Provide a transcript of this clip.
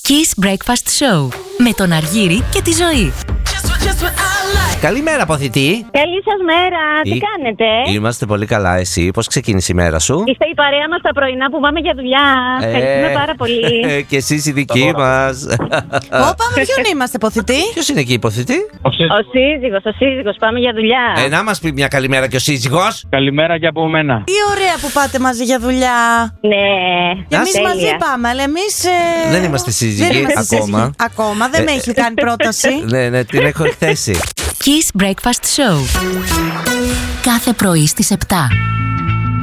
Kiss Breakfast Show με τον Αργύρη και τη Ζωή. Καλημέρα, αποθητή. Καλή σας μέρα. Τι κάνετε? Είμαστε πολύ καλά. Εσύ, πώς ξεκίνησε η μέρα σου? Είστε η παρέα μας τα πρωινά που πάμε για δουλειά. Ευχαριστούμε πάρα πολύ. Και εσείς οι δικοί μας. Όπα, με ποιον είμαστε, αποθητή? Ποιος είναι εκεί, υποθητή? Ο σύζυγος, πάμε για δουλειά. Να μας πει μια καλημέρα και ο σύζυγος. Καλημέρα και από μένα. Τι ωραία που πάτε μαζί για δουλειά. Ναι. Και εμείς τέλεια. μαζί πάμε, αλλά εμείς Δεν είμαστε σύζυγοι ακόμα. Ακόμα, δεν με έχει κάνει πρόταση. Ναι, την έχω εκθέσει. Kiss Breakfast Show. Κάθε πρωί στις 7.